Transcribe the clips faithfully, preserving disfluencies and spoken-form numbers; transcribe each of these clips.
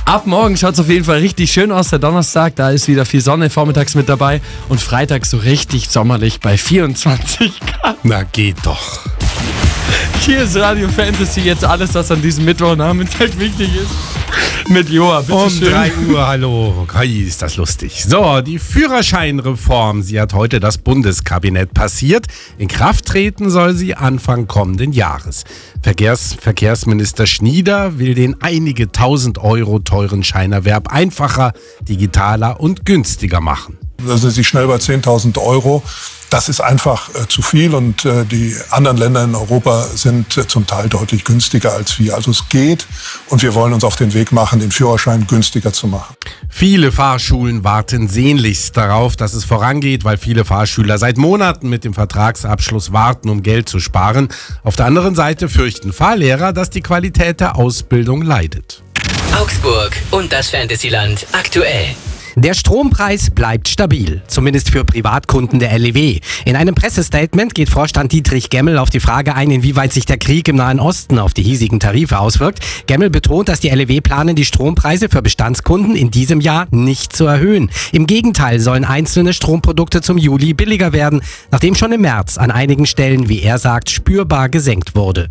Ab morgen schaut es auf jeden Fall richtig schön aus. Der Donnerstag, da ist wieder viel Sonne vormittags mit dabei. Und Freitag so richtig sommerlich bei vierundzwanzig Grad. Na, geht doch. Hier ist Radio Fantasy, jetzt alles, was an diesem Mittwochnachmittag wichtig ist. Mit Joa, bitte Um schön. drei Uhr, hallo. Hi, ist das lustig. So, die Führerscheinreform, sie hat heute das Bundeskabinett passiert. In Kraft treten soll sie Anfang kommenden Jahres. Verkehrs- Verkehrsminister Schnieder will den einige tausend Euro teuren Scheinerwerb einfacher, digitaler und günstiger machen. Da sind sie schnell bei zehntausend Euro. Das ist einfach äh, zu viel und äh, die anderen Länder in Europa sind äh, zum Teil deutlich günstiger als wir. Also es geht und wir wollen uns auf den Weg machen, den Führerschein günstiger zu machen. Viele Fahrschulen warten sehnlichst darauf, dass es vorangeht, weil viele Fahrschüler seit Monaten mit dem Vertragsabschluss warten, um Geld zu sparen. Auf der anderen Seite fürchten Fahrlehrer, dass die Qualität der Ausbildung leidet. Augsburg und das Fantasyland aktuell. Der Strompreis bleibt stabil, zumindest für Privatkunden der L E W. In einem Pressestatement geht Vorstand Dietrich Gemmel auf die Frage ein, inwieweit sich der Krieg im Nahen Osten auf die hiesigen Tarife auswirkt. Gemmel betont, dass die L E W planen, die Strompreise für Bestandskunden in diesem Jahr nicht zu erhöhen. Im Gegenteil sollen einzelne Stromprodukte zum Juli billiger werden, nachdem schon im März an einigen Stellen, wie er sagt, spürbar gesenkt wurde.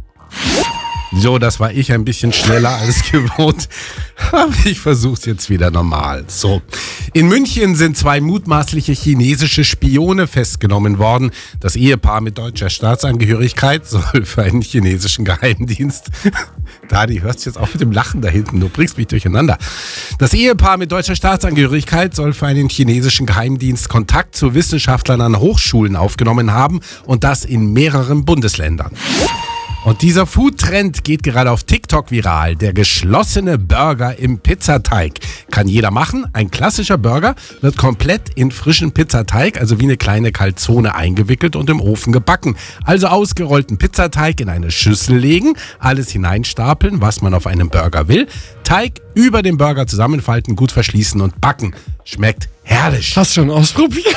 So, das war ich ein bisschen schneller als gewohnt. Aber ich versuch's jetzt wieder normal. So. In München sind zwei mutmaßliche chinesische Spione festgenommen worden. Das Ehepaar mit deutscher Staatsangehörigkeit soll für einen chinesischen Geheimdienst... Dadi, hörst du jetzt auf mit dem Lachen da hinten? Du bringst mich durcheinander. Das Ehepaar mit deutscher Staatsangehörigkeit soll für einen chinesischen Geheimdienst Kontakt zu Wissenschaftlern an Hochschulen aufgenommen haben und das in mehreren Bundesländern. Und dieser Food-Trend geht gerade auf TikTok viral. Der geschlossene Burger im Pizzateig. Kann jeder machen. Ein klassischer Burger wird komplett in frischen Pizzateig, also wie eine kleine Calzone, eingewickelt und im Ofen gebacken. Also ausgerollten Pizzateig in eine Schüssel legen, alles hineinstapeln, was man auf einem Burger will. Teig über den Burger zusammenfalten, gut verschließen und backen. Schmeckt herrlich. Hast du schon ausprobiert?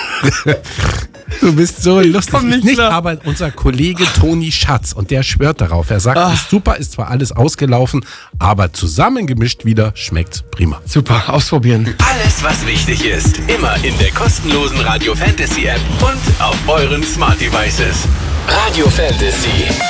Du bist so lustig. komm nicht nicht klar. aber unser Kollege Toni Schatz, und der schwört darauf. Er sagt, Ah. ist super, ist zwar alles ausgelaufen, aber zusammengemischt wieder schmeckt's prima. Super, ausprobieren. Alles, was wichtig ist, immer in der kostenlosen Radio Fantasy App und auf euren Smart Devices. Radio Fantasy.